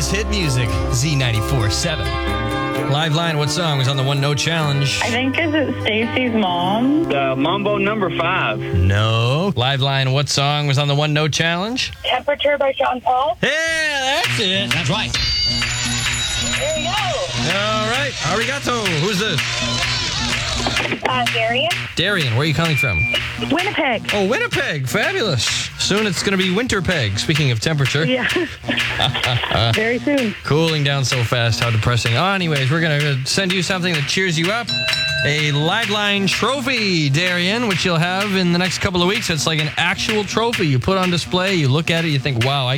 most hit music, Z94.7. Live line, what song was on the One Note Challenge? I think is it Stacy's mom? Mambo number 5. No. Live line, what song was on the One Note Challenge? Temperature by Sean Paul. Yeah, that's it. That's right. There you go. All right, arigato. Who's this? Darian. Darian, where are you calling from? Winnipeg. Oh, Winnipeg. Fabulous. Soon it's going to be Winterpeg, speaking of temperature. Yeah. Very soon. Cooling down so fast, how depressing. Oh, anyways, we're going to send you something that cheers you up. A Live Line trophy, Darian, which you'll have in the next couple of weeks. It's like an actual trophy you put on display. You look at it, you think, wow, I